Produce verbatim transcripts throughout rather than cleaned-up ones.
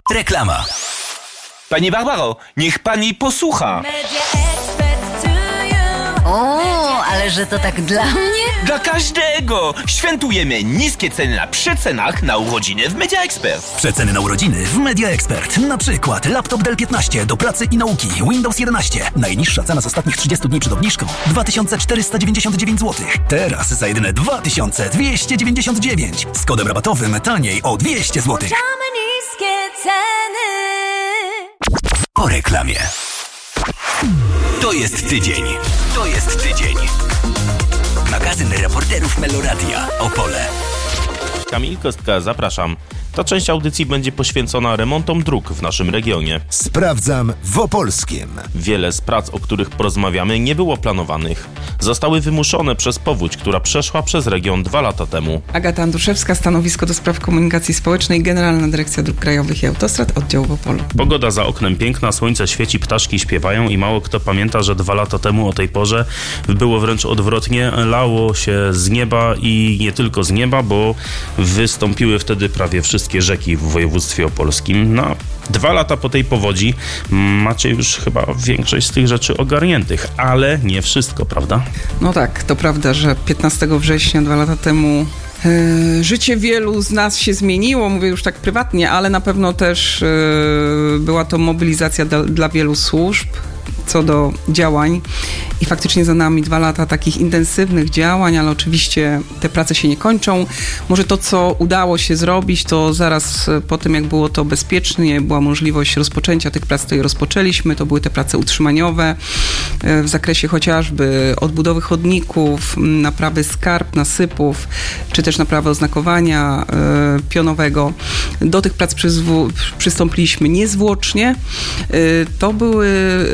Reklama. Pani Barbaro, niech pani posłucha. O, ale że to tak dla mnie? Dla każdego! Świętujemy niskie ceny na przecenach na urodziny w Media Expert. Przeceny na urodziny w Media Expert. Na przykład laptop Dell piętnaście do pracy i nauki, Windows jedenaście. Najniższa cena z ostatnich trzydziestu dni przed obniżką dwa tysiące czterysta dziewięćdziesiąt dziewięć złotych. Teraz za jedyne dwa tysiące dwieście dziewięćdziesiąt dziewięć. Z kodem rabatowym taniej o dwieście złotych. Niskie ceny. Po reklamie. To jest tydzień. To jest tydzień. Magazyn reporterów Meloradia Opole. Kamil Kostka, zapraszam. Ta część audycji będzie poświęcona remontom dróg w naszym regionie. Sprawdzam w Opolskiem. Wiele z prac, o których porozmawiamy, nie było planowanych. Zostały wymuszone przez powódź, która przeszła przez region dwa lata temu. Agata Andruszewska, stanowisko do spraw komunikacji społecznej, Generalna Dyrekcja Dróg Krajowych i Autostrad, oddział w Opolu. Pogoda za oknem piękna, słońce świeci, ptaszki śpiewają i mało kto pamięta, że dwa lata temu o tej porze było wręcz odwrotnie. Lało się z nieba i nie tylko z nieba, bo wystąpiły wtedy prawie wszystkie rzeki w województwie opolskim. No, dwa lata po tej powodzi macie już chyba większość z tych rzeczy ogarniętych, ale nie wszystko, prawda? No tak, to prawda, że piętnastego września dwa lata temu e, życie wielu z nas się zmieniło, mówię już tak prywatnie, ale na pewno też e, była to mobilizacja dla, dla wielu służb co do działań i faktycznie za nami dwa lata takich intensywnych działań, ale oczywiście te prace się nie kończą. Może to, co udało się zrobić, to zaraz po tym, jak było to bezpiecznie, była możliwość rozpoczęcia tych prac, to je rozpoczęliśmy. To były te prace utrzymaniowe w zakresie chociażby odbudowy chodników, naprawy skarp, nasypów, czy też naprawy oznakowania pionowego. Do tych prac przyzwu- przystąpiliśmy niezwłocznie. To były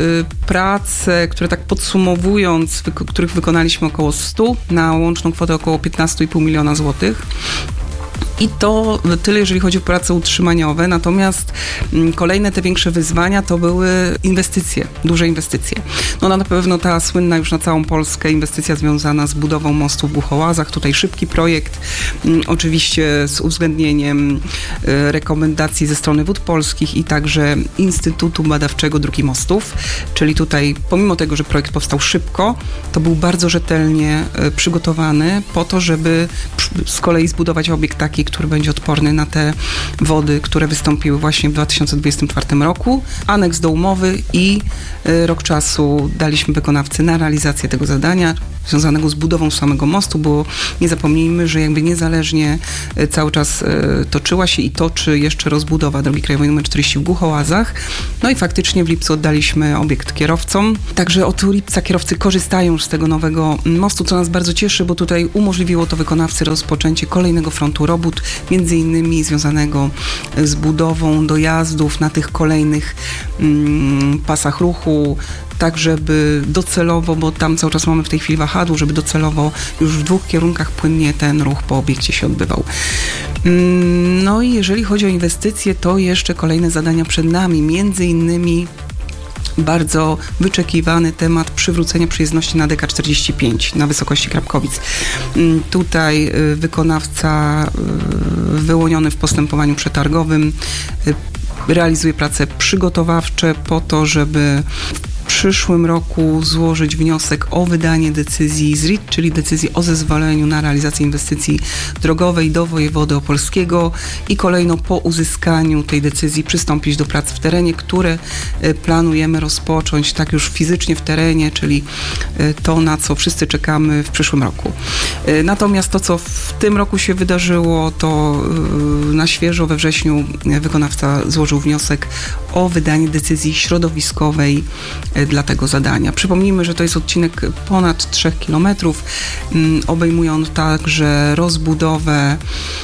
prace, które tak podsumowując, wyko- których wykonaliśmy około stu na łączną kwotę około piętnaście i pół miliona złotych. I to tyle, jeżeli chodzi o prace utrzymaniowe, natomiast kolejne te większe wyzwania to były inwestycje, duże inwestycje. No na pewno ta słynna już na całą Polskę inwestycja związana z budową mostu w Buchołazach, tutaj szybki projekt, oczywiście z uwzględnieniem rekomendacji ze strony Wód Polskich i także Instytutu Badawczego Dróg i Mostów, czyli tutaj pomimo tego, że projekt powstał szybko, to był bardzo rzetelnie przygotowany po to, żeby z kolei zbudować obiekt taki, który będzie odporny na te wody, które wystąpiły właśnie w dwa tysiące dwudziestym czwartym roku. Aneks do umowy i rok czasu daliśmy wykonawcy na realizację tego zadania związanego z budową samego mostu, bo nie zapomnijmy, że jakby niezależnie cały czas toczyła się i toczy jeszcze rozbudowa drogi krajowej nr czterdzieści w Buchołazach. No i faktycznie w lipcu oddaliśmy obiekt kierowcom. Także od lipca kierowcy korzystają już z tego nowego mostu, co nas bardzo cieszy, bo tutaj umożliwiło to wykonawcy rozpoczęcie kolejnego frontu robót, między innymi związanego z budową dojazdów na tych kolejnych mm, pasach ruchu, tak żeby docelowo, bo tam cały czas mamy w tej chwili wahadło, żeby docelowo już w dwóch kierunkach płynnie ten ruch po obiekcie się odbywał. No i jeżeli chodzi o inwestycje, to jeszcze kolejne zadania przed nami, między innymi bardzo wyczekiwany temat przywrócenia przejezdności na D K czterdzieści pięć na wysokości Krapkowic. Tutaj wykonawca wyłoniony w postępowaniu przetargowym realizuje prace przygotowawcze po to, żeby w przyszłym roku złożyć wniosek o wydanie decyzji z R I T, czyli decyzji o zezwoleniu na realizację inwestycji drogowej do wojewody opolskiego i kolejno po uzyskaniu tej decyzji przystąpić do prac w terenie, które planujemy rozpocząć tak już fizycznie w terenie, czyli to, na co wszyscy czekamy w przyszłym roku. Natomiast to, co w tym roku się wydarzyło, to na świeżo we wrześniu wykonawca złożył wniosek o wydanie decyzji środowiskowej dla tego zadania. Przypomnijmy, że to jest odcinek ponad trzech kilometrów. Obejmuje on także rozbudowę,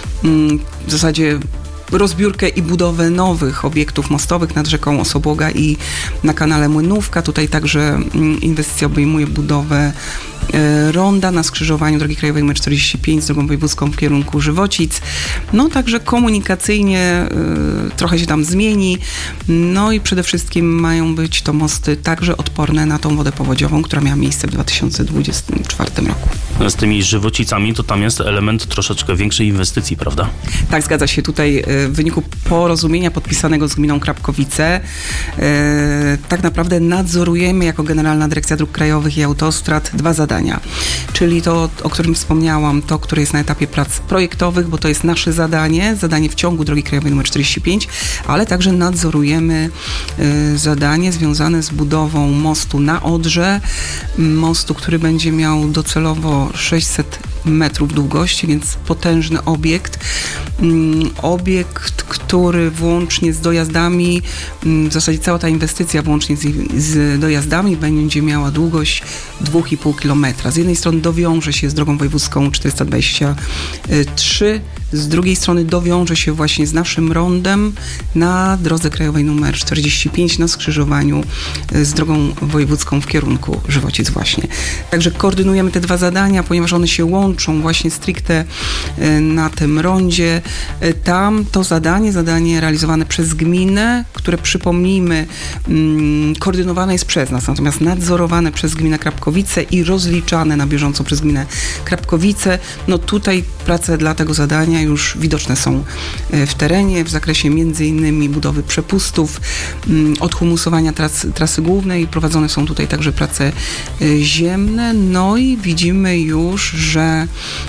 w zasadzie rozbiórkę i budowę nowych obiektów mostowych nad rzeką Osobłoga i na kanale Młynówka. Tutaj także inwestycja obejmuje budowę ronda na skrzyżowaniu drogi krajowej nr czterdzieści pięć z drogą wojewódzką w kierunku Żywocic. No także komunikacyjnie y, trochę się tam zmieni. No i przede wszystkim mają być to mosty także odporne na tą wodę powodziową, która miała miejsce w dwa tysiące dwudziestym czwartym roku. z tymi Żywocicami, to tam jest element troszeczkę większej inwestycji, prawda? Tak, zgadza się. Tutaj w wyniku porozumienia podpisanego z gminą Krapkowice tak naprawdę nadzorujemy jako Generalna Dyrekcja Dróg Krajowych i Autostrad dwa zadania. Czyli to, o którym wspomniałam, to, które jest na etapie prac projektowych, bo to jest nasze zadanie, zadanie w ciągu drogi krajowej numer czterdzieści pięć, ale także nadzorujemy zadanie związane z budową mostu na Odrze, mostu, który będzie miał docelowo sześćset metrów długości, więc potężny obiekt. Obiekt, który włącznie z dojazdami, w zasadzie cała ta inwestycja włącznie z, z dojazdami będzie miała długość dwa i pół kilometra. Z jednej strony dowiąże się z drogą wojewódzką czterysta dwadzieścia trzy, z drugiej strony dowiąże się właśnie z naszym rondem na drodze krajowej numer czterdzieści pięć na skrzyżowaniu z drogą wojewódzką w kierunku Żywocic właśnie. Także koordynujemy te dwa zadania, ponieważ one się łączą właśnie stricte na tym rondzie. Tam to zadanie, zadanie realizowane przez gminę, które przypomnijmy koordynowane jest przez nas, natomiast nadzorowane przez gminę Krapkowice i rozliczane na bieżąco przez gminę Krapkowice. No tutaj prace dla tego zadania już widoczne są w terenie w zakresie między innymi budowy przepustów, odhumusowania tras, trasy głównej. Prowadzone są tutaj także prace ziemne. No i widzimy już, że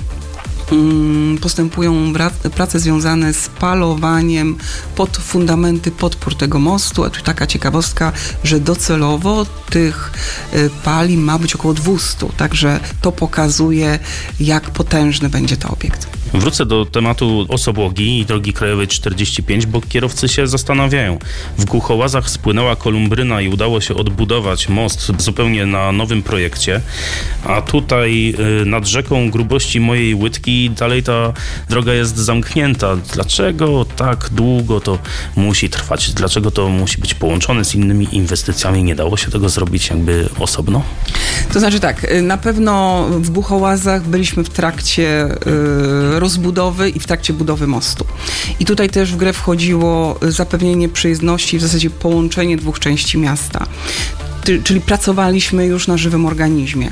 postępują prace związane z palowaniem pod fundamenty podpór tego mostu. A tu taka ciekawostka, że docelowo tych pali ma być około dwieście, także to pokazuje, jak potężny będzie to obiekt. Wrócę do tematu Osobłogi i drogi krajowej czterdzieści pięć, bo kierowcy się zastanawiają. W Głuchołazach spłynęła Kolumbryna i udało się odbudować most zupełnie na nowym projekcie, a tutaj nad rzeką grubości mojej Łydki dalej ta droga jest zamknięta. Dlaczego tak długo to musi trwać? Dlaczego to musi być połączone z innymi inwestycjami? Nie dało się tego zrobić jakby osobno? To znaczy tak, na pewno w Głuchołazach byliśmy w trakcie y, rozbudowy i w trakcie budowy mostu. I tutaj też w grę wchodziło zapewnienie przejezdności, w zasadzie połączenie dwóch części miasta. Czyli pracowaliśmy już na żywym organizmie.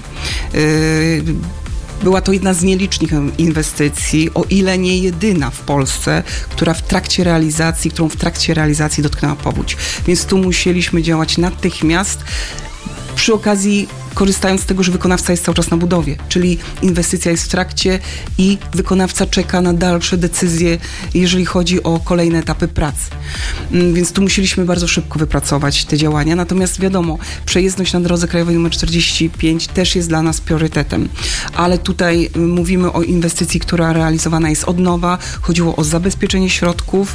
Y, Była to jedna z nielicznych inwestycji, o ile nie jedyna w Polsce, która w trakcie realizacji, którą w trakcie realizacji dotknęła powódź. Więc tu musieliśmy działać natychmiast. Przy okazji korzystając z tego, że wykonawca jest cały czas na budowie, czyli inwestycja jest w trakcie i wykonawca czeka na dalsze decyzje, jeżeli chodzi o kolejne etapy prac. Więc tu musieliśmy bardzo szybko wypracować te działania, natomiast wiadomo, przejezdność na drodze krajowej numer czterdzieści pięć też jest dla nas priorytetem, ale tutaj mówimy o inwestycji, która realizowana jest od nowa. Chodziło o zabezpieczenie środków,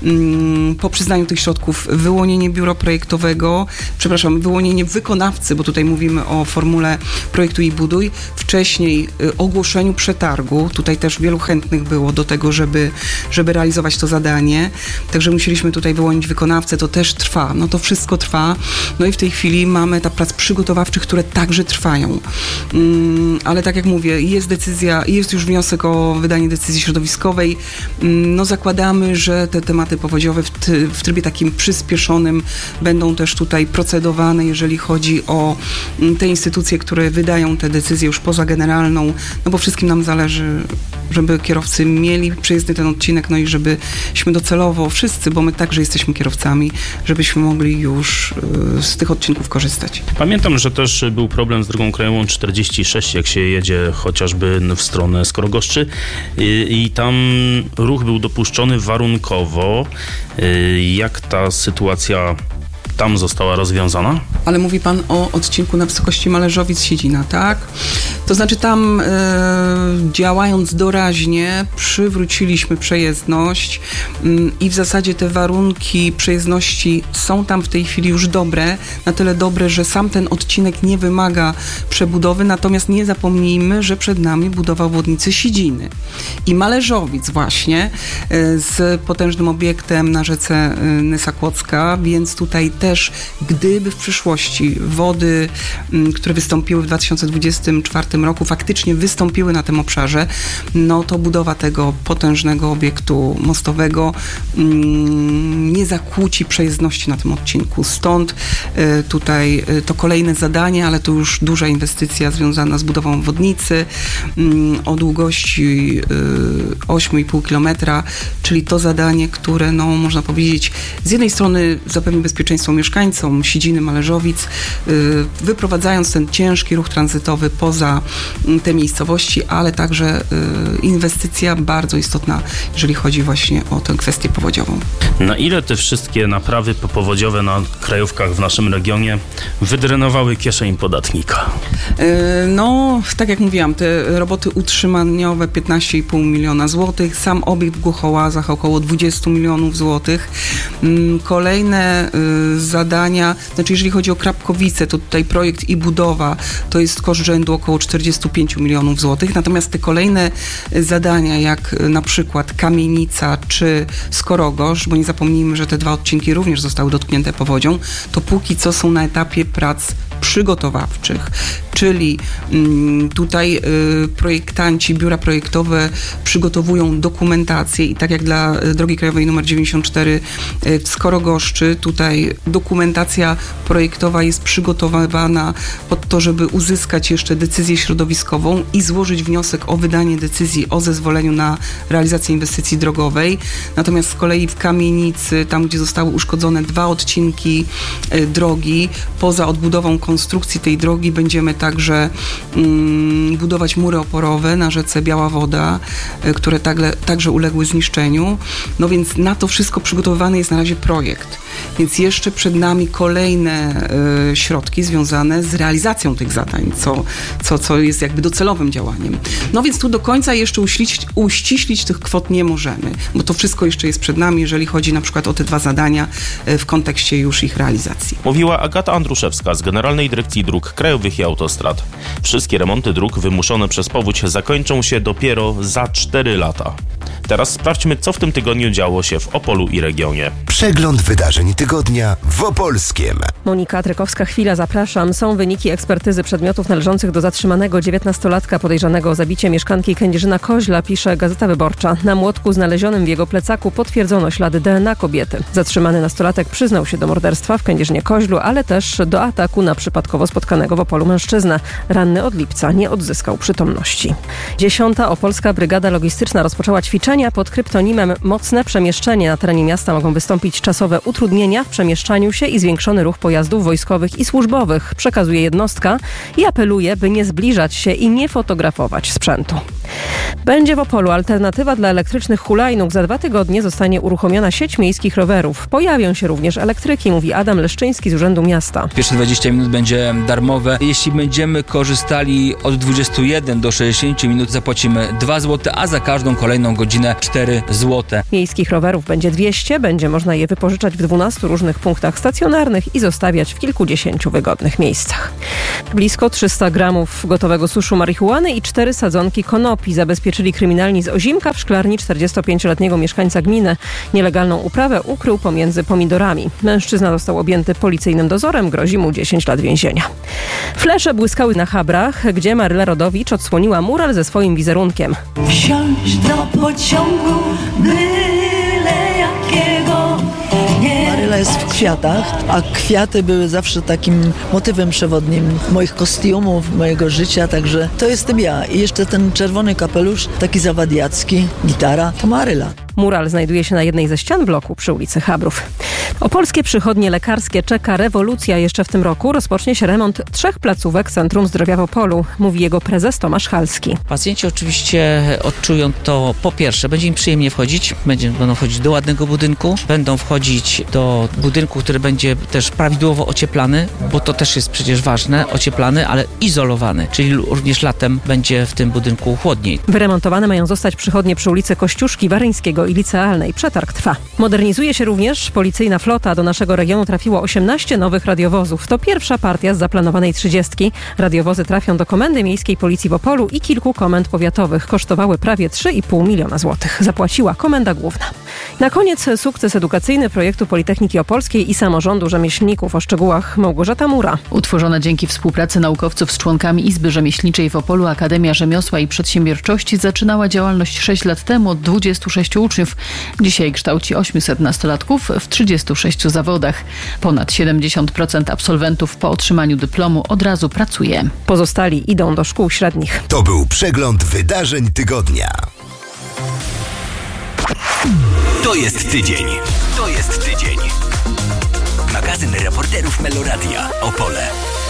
po przyznaniu tych środków wyłonienie biura projektowego, przepraszam, wyłonienie wykonawcy, bo tutaj mówimy o formule projektuj i buduj, wcześniej y, ogłoszeniu przetargu. Tutaj też wielu chętnych było do tego, żeby, żeby realizować to zadanie. Także musieliśmy tutaj wyłonić wykonawcę. To też trwa. No to wszystko trwa. No i w tej chwili mamy etap prac przygotowawczych, które także trwają. Mm, ale tak jak mówię, jest decyzja, jest już wniosek o wydanie decyzji środowiskowej. Mm, no zakładamy, że te tematy powodziowe w, ty, w trybie takim przyspieszonym będą też tutaj procedowane, jeżeli chodzi o mm, te instytucje, które wydają te decyzje już poza generalną, no bo wszystkim nam zależy, żeby kierowcy mieli przejezdny ten odcinek, no i żebyśmy docelowo wszyscy, bo my także jesteśmy kierowcami, żebyśmy mogli już y, z tych odcinków korzystać. Pamiętam, że też był problem z drogą krajową czterdzieści sześć, jak się jedzie chociażby w stronę Skorogoszczy i, i tam ruch był dopuszczony warunkowo. Y, jak ta sytuacja tam została rozwiązana? Ale mówi pan o odcinku na wysokości Malerzowic-Siedzina, tak? To znaczy tam e, działając doraźnie przywróciliśmy przejezdność m, i w zasadzie te warunki przejezdności są tam w tej chwili już dobre, na tyle dobre, że sam ten odcinek nie wymaga przebudowy, natomiast nie zapomnijmy, że przed nami budowa obwodnicy Siedziny i Malerzowic właśnie e, z potężnym obiektem na rzece e, Nysa Kłodzka, więc tutaj też gdyby w przyszłości wody, które wystąpiły w dwa tysiące dwudziestym czwartym roku, faktycznie wystąpiły na tym obszarze, no to budowa tego potężnego obiektu mostowego nie zakłóci przejezdności na tym odcinku. Stąd tutaj to kolejne zadanie, ale to już duża inwestycja związana z budową obwodnicy o długości osiem i pół kilometra, czyli to zadanie, które, no, można powiedzieć, z jednej strony zapewni bezpieczeństwo mieszkańcom Sidziny, Malerzowic, wyprowadzając ten ciężki ruch tranzytowy poza te miejscowości, ale także inwestycja bardzo istotna, jeżeli chodzi właśnie o tę kwestię powodziową. Na ile te wszystkie naprawy popowodziowe na krajówkach w naszym regionie wydrenowały kieszeń podatnika? No, tak jak mówiłam, te roboty utrzymaniowe piętnaście i pół miliona złotych, sam obiekt w Głuchołazach około dwadzieścia milionów złotych. Kolejne zadania, znaczy jeżeli chodzi o Krapkowice, to tutaj projekt i budowa to jest koszt rzędu około czterdzieści pięć milionów złotych, natomiast te kolejne zadania, jak na przykład Kamienica czy Skorogorz, bo nie zapomnijmy, że te dwa odcinki również zostały dotknięte powodzią, to póki co są na etapie prac przygotowawczych, czyli tutaj projektanci, biura projektowe przygotowują dokumentację i tak jak dla drogi krajowej nr dziewięćdziesiąt cztery w Skorogoszczy, tutaj dokumentacja projektowa jest przygotowywana pod to, żeby uzyskać jeszcze decyzję środowiskową i złożyć wniosek o wydanie decyzji o zezwoleniu na realizację inwestycji drogowej. Natomiast z kolei w Kamienicy, tam gdzie zostały uszkodzone dwa odcinki drogi, poza odbudową konstrukcji tej drogi będziemy także mm, budować mury oporowe na rzece Biała Woda, y, które tagle, także uległy zniszczeniu. No więc na to wszystko przygotowywany jest na razie projekt. Więc jeszcze przed nami kolejne y, środki związane z realizacją tych zadań, co, co, co jest jakby docelowym działaniem. No więc tu do końca jeszcze uściślić, uściślić tych kwot nie możemy, bo to wszystko jeszcze jest przed nami, jeżeli chodzi na przykład o te dwa zadania y, w kontekście już ich realizacji. Mówiła Agata Andruszewska z Generalnej Dyrekcji Dróg Krajowych i Autostrad. Wszystkie remonty dróg wymuszone przez powódź zakończą się dopiero za cztery lata. Teraz sprawdźmy, co w tym tygodniu działo się w Opolu i regionie. Przegląd wydarzeń tygodnia w Opolskiem. Monika Trykowska-Chwila, zapraszam. Są wyniki ekspertyzy przedmiotów należących do zatrzymanego dziewiętnastolatka podejrzanego o zabicie mieszkanki Kędzierzyna-Koźla, pisze Gazeta Wyborcza. Na młotku znalezionym w jego plecaku potwierdzono ślady D N A kobiety. Zatrzymany nastolatek przyznał się do morderstwa w Kędzierzynie-Koźlu, ale też do ataku na przypadkowo spotkanego w Opolu mężczyznę. Ranny od lipca nie odzyskał przytomności. Dziesiąta Opolska Brygada Logistyczna rozpoczęła ćwiczenia pod kryptonimem Mocne Przemieszczenie. Na terenie miasta mogą wystąpić czasowe utrudnienia w przemieszczaniu się i zwiększony ruch pojazdów wojskowych i służbowych, przekazuje jednostka i apeluje, by nie zbliżać się i nie fotografować sprzętu. Będzie w Opolu alternatywa dla elektrycznych hulajnóg. Za dwa tygodnie zostanie uruchomiona sieć miejskich rowerów. Pojawią się również elektryki, mówi Adam Leszczyński z Urzędu Miasta. Pierwsze dwadzieścia minut będzie darmowe. Jeśli będziemy korzystali od dwudziestu jeden do sześćdziesięciu minut, zapłacimy dwa złote, a za każdą kolejną godzinę cztery złote. Miejskich rowerów będzie dwieście. Będzie można je wypożyczać w dwunastu różnych punktach stacjonarnych i zostawiać w kilkudziesięciu wygodnych miejscach. Blisko trzysta gramów gotowego suszu marihuany i cztery sadzonki konopi zabezpieczyli kryminalni z Ozimka w szklarni czterdziestopięcioletniego mieszkańca gminy. Nielegalną uprawę ukrył pomiędzy pomidorami. Mężczyzna został objęty policyjnym dozorem, grozi mu dziesięć lat więzienia. Flesze błyskały na Chabrach, gdzie Maryla Rodowicz odsłoniła mural ze swoim wizerunkiem. Wsiąść do pociągu byle jakiego. Nie. Maryla jest w kwiatach, a kwiaty były zawsze takim motywem przewodnim moich kostiumów, mojego życia, także to jestem ja. I jeszcze ten czerwony kapelusz, taki zawadiacki, gitara, to Maryla. Mural znajduje się na jednej ze ścian bloku przy ulicy Chabrów. Opolskie przychodnie lekarskie czeka rewolucja. Jeszcze w tym roku rozpocznie się remont trzech placówek Centrum Zdrowia w Opolu, mówi jego prezes Tomasz Halski. Pacjenci oczywiście odczują to, po pierwsze, będzie im przyjemnie wchodzić, będzie, będą wchodzić do ładnego budynku, będą wchodzić do budynku, który będzie też prawidłowo ocieplany, bo to też jest przecież ważne, ocieplany, ale izolowany, czyli również latem będzie w tym budynku chłodniej. Wyremontowane mają zostać przychodnie przy ulicy Kościuszki, Waryńskiego i licealnej. Przetarg trwa. Modernizuje się również policyjna flota. Do naszego regionu trafiło osiemnaście nowych radiowozów. To pierwsza partia z zaplanowanej trzydziestki. Radiowozy trafią do Komendy Miejskiej Policji w Opolu i kilku komend powiatowych. Kosztowały prawie trzy i pół miliona złotych. Zapłaciła Komenda Główna. Na koniec sukces edukacyjny projektu Politechniki Opolskiej i samorządu rzemieślników. O szczegółach Małgorzata Mura. Utworzona dzięki współpracy naukowców z członkami Izby Rzemieślniczej w Opolu Akademia Rzemiosła i Przedsiębiorczości zaczynała działalność sześć lat temu od dwudziestu sześciu uczniów. Dzisiaj kształci osiemset nastolatków w trzydziestu sześciu zawodach. Ponad siedemdziesiąt procent absolwentów po otrzymaniu dyplomu od razu pracuje. Pozostali idą do szkół średnich. To był przegląd wydarzeń tygodnia. To jest tydzień. To jest tydzień. Magazyn reporterów Meloradia. Opole.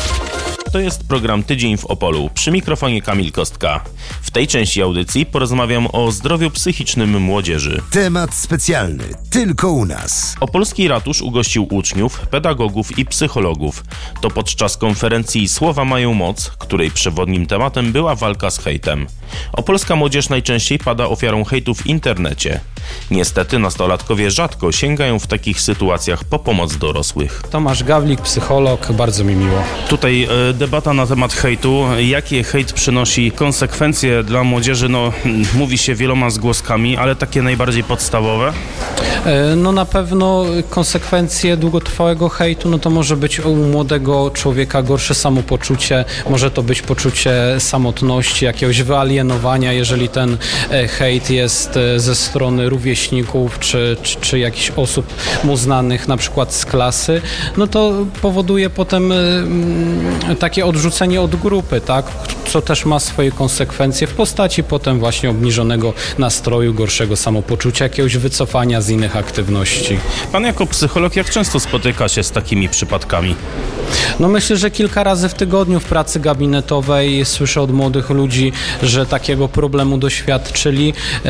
To jest program Tydzień w Opolu. Przy mikrofonie Kamil Kostka. W tej części audycji porozmawiam o zdrowiu psychicznym młodzieży. Temat specjalny. Tylko u nas. Opolski ratusz ugościł uczniów, pedagogów i psychologów. To podczas konferencji Słowa mają moc, której przewodnim tematem była walka z hejtem. Opolska młodzież najczęściej pada ofiarą hejtu w internecie. Niestety nastolatkowie rzadko sięgają w takich sytuacjach po pomoc dorosłych. Tomasz Gawlik, psycholog, bardzo mi miło. Tutaj e, debata na temat hejtu. Jakie hejt przynosi konsekwencje dla młodzieży? No, mówi się wieloma zgłoskami, ale takie najbardziej podstawowe? E, no na pewno konsekwencje długotrwałego hejtu, no to może być u młodego człowieka gorsze samopoczucie, może to być poczucie samotności, jakiegoś wyalienowania, jeżeli ten e, hejt jest e, ze strony rówieśników, czy, czy, czy jakichś osób mu znanych, na przykład z klasy, no to powoduje potem y, takie odrzucenie od grupy, tak? Co też ma swoje konsekwencje w postaci potem właśnie obniżonego nastroju, gorszego samopoczucia, jakiegoś wycofania z innych aktywności. Pan jako psycholog jak często spotyka się z takimi przypadkami? No myślę, że kilka razy w tygodniu w pracy gabinetowej słyszę od młodych ludzi, że takiego problemu doświadczyli.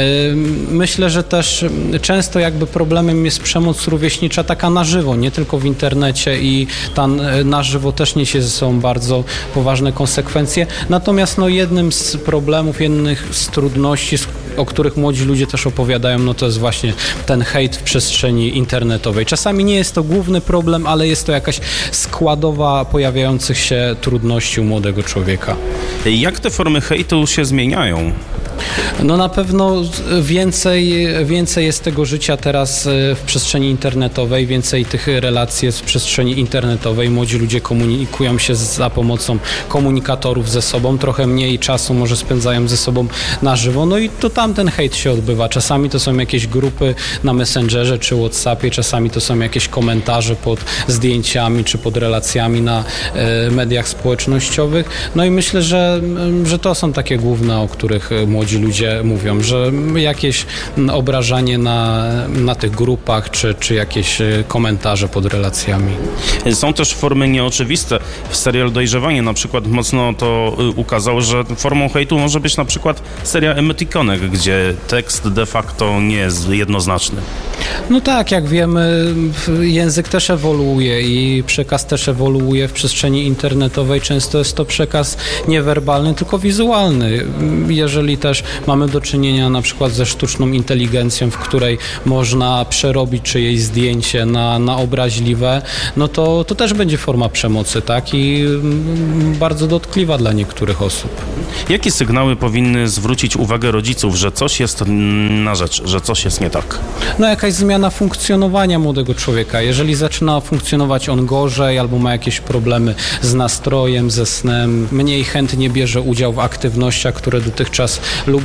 Myślę, że też często jakby problemem jest przemoc rówieśnicza taka na żywo, nie tylko w internecie i ta na żywo też niesie ze sobą bardzo poważne konsekwencje. Natomiast no jednym z problemów, jednym z trudności, o których młodzi ludzie też opowiadają, no to jest właśnie ten hejt w przestrzeni internetowej. Czasami nie jest to główny problem, ale jest to jakaś składowa pojawiających się trudności u młodego człowieka. Jak te formy hejtu się zmieniają? No na pewno więcej, więcej jest tego życia teraz w przestrzeni internetowej, więcej tych relacji jest w przestrzeni internetowej. Młodzi ludzie komunikują się za pomocą komunikatorów ze sobą, trochę mniej czasu może spędzają ze sobą na żywo, no i to tam ten hejt się odbywa. Czasami to są jakieś grupy na Messengerze czy WhatsAppie, czasami to są jakieś komentarze pod zdjęciami czy pod relacjami na e, mediach społecznościowych. No i myślę, że, że to są takie główne, o których młodzi ludzie mówią, że jakieś obrażanie na, na tych grupach, czy, czy jakieś komentarze pod relacjami. Są też formy nieoczywiste. W serialu Dojrzewanie na przykład mocno to ukazało, że formą hejtu może być na przykład seria Emotikonek, gdzie tekst de facto nie jest jednoznaczny. No tak, jak wiemy, język też ewoluuje i przekaz też ewoluuje w przestrzeni internetowej. Często jest to przekaz niewerbalny, tylko wizualny. Jeżeli też mamy do czynienia na przykład ze sztuczną inteligencją, w której można przerobić czyjeś zdjęcie na, na obraźliwe, no to, to też będzie forma przemocy, tak? I bardzo dotkliwa dla niektórych osób. Jakie sygnały powinny zwrócić uwagę rodziców, że coś jest na rzecz, że coś jest nie tak? No jakaś zmiana funkcjonowania młodego człowieka. Jeżeli zaczyna funkcjonować on gorzej albo ma jakieś problemy z nastrojem, ze snem, mniej chętnie bierze udział w aktywnościach, które dotychczas lubił,